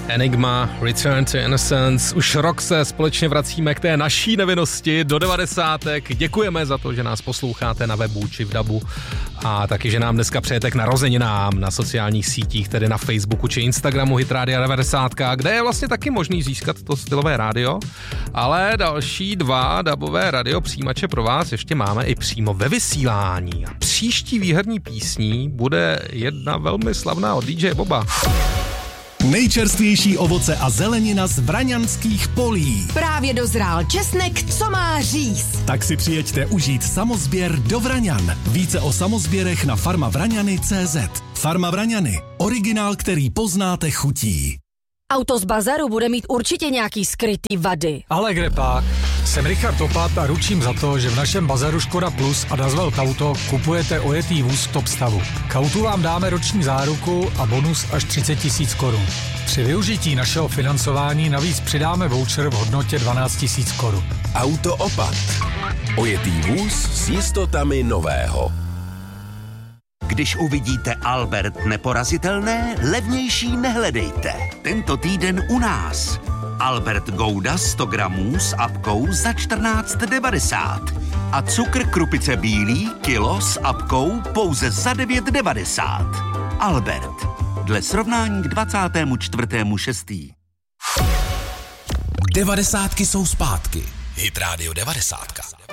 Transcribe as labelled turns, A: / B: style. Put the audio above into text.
A: Enigma, Return to Innocence. Už rok se společně vracíme k té naší nevinnosti do 90. Děkujeme za to, že nás posloucháte na webu či v dabu a taky, že nám dneska přejete k narozeninám na sociálních sítích, tedy na Facebooku či Instagramu Hit Radio 90, kde je vlastně taky možný získat to stylové rádio, ale další 2 dabové radio přijímače pro vás ještě máme i přímo ve vysílání. A příští výherní písní bude jedna velmi slavná od DJ Boba.
B: Nejčerstvější ovoce a zelenina z vraňanských polí.
C: Právě dozrál česnek, co má říz.
B: Tak si přijeďte užít samozběr do Vraňan. Více o samozběrech na farmavraňany.cz. Farma Vraňany. Originál, který poznáte chutí.
C: Auto z bazaru bude mít určitě nějaký skrytý vady.
D: Ale kde pak? Jsem Richard Opat a ručím za to, že v našem bazaru Škoda Plus a Dazvel Auto kupujete ojetý vůz v top stavu. K autu vám dáme roční záruku a bonus až 30 000 korun. Při využití našeho financování navíc přidáme voucher v hodnotě 12 000 korun.
E: Auto Opat. Ojetý vůz s jistotami nového.
F: Když uvidíte Albert neporazitelné, levnější nehledejte. Tento týden u nás. Albert Gouda 100 gramů s apkou za 14,90. A cukr Krupice bílý kilo s apkou pouze za 9,90. Albert. Dle srovnání k 24.6.
E: 90 jsou zpátky. Hit Radio 90.